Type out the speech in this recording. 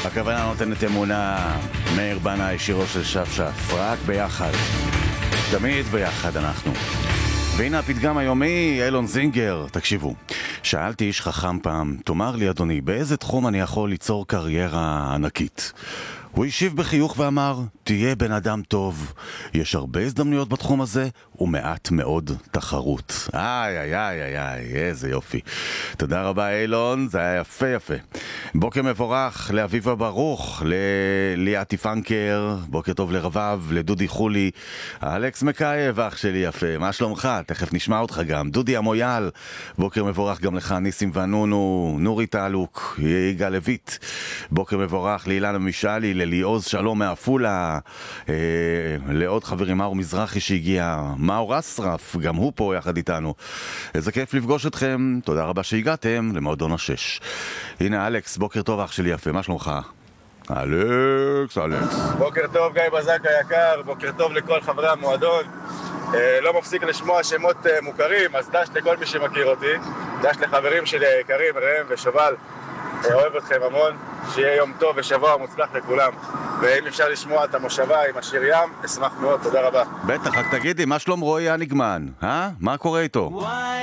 הכוונה נותנת אמונה. מאיר בנאי, שירו של שפשף, רק ביחד, תמיד ביחד אנחנו. והנה הפתגם היומי, אילון זינגר. תקשיבו, שאלתי איש חכם פעם, תאמר לי אדוני, באיזה תחום אני יכול ליצור קריירה ענקית? הוא השיב בחיוך ואמר, תהיה בן אדם טוב. יש הרבה הזדמנויות בתחום הזה ומעט מאוד תחרות. איי איי איי איי איי, איזה יופי. תודה רבה אילון, זה היה יפה יפה. בוקר מבורך לאביבה ברוך, לליאתי פנקר, בוקר טוב לרבב, לדודי חולי, אלכס מקייב, אח שלי יפה, מה שלומך? תכף נשמע אותך גם. דודי המויאל, בוקר מבורך גם לך, ניסים ונונו, נורי תעלוק, יגאל לויט, בוקר מבורך לאילנה משאלי, לליעוז שלום מאפולה, לעוד חברים, מאור מזרחי שהגיע, מאור אסרף, גם הוא פה יחד איתנו. איזה כיף לפגוש אתכם, תודה רבה שהגעתם למועדון השש. הנה אלכס, בוקר טוב אח שלי יפה, מה שלומך? אלכס. בוקר טוב גיא בזק היקר, בוקר טוב לכל חברי המועדון. לא מפסיק לשמוע שמות מוכרים, אז דש לכל מי שמכיר אותי, דש לחברים שלי היקרים, ראם ושובל, אוהב אתכם המון, שיהיה יום טוב ושבוע מוצלח לכולם. ואם אפשר לשמוע את המושבה עם השיר ים, אשמח מאוד, תודה רבה. בטח, רק תגידי, מה שלום רועי הנגמן? מה קורה איתו?